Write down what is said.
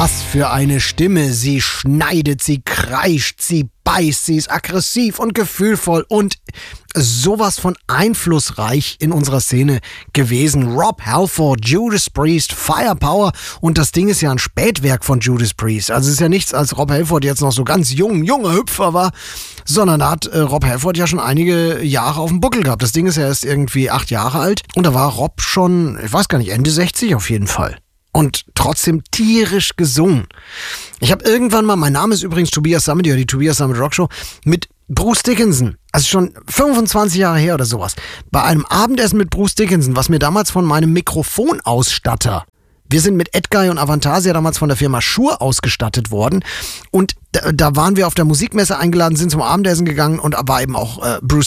Was für eine Stimme. Sie schneidet, sie kreischt, sie beißt, sie ist aggressiv und gefühlvoll und sowas von einflussreich in unserer Szene gewesen. Rob Halford, Judas Priest, Firepower, und das Ding ist ja ein Spätwerk von Judas Priest. Also es ist ja nichts, als Rob Halford jetzt noch so ganz junger Hüpfer war, sondern da hat Rob Halford ja schon einige Jahre auf dem Buckel gehabt. Das Ding ist ja erst irgendwie 8 Jahre alt und da war Rob schon, ich weiß gar nicht, Ende 60 auf jeden Fall. Und trotzdem tierisch gesungen. Ich habe irgendwann mal, mein Name ist übrigens Tobias Summit, oder die Tobias Summit Rockshow, mit Bruce Dickinson, also schon 25 Jahre her oder sowas, bei einem Abendessen mit Bruce Dickinson, was mir damals von meinem Mikrofonausstatter, wir sind mit Edguy und Avantasia damals von der Firma Shure ausgestattet worden, und da waren wir auf der Musikmesse eingeladen, sind zum Abendessen gegangen und war eben auch Bruce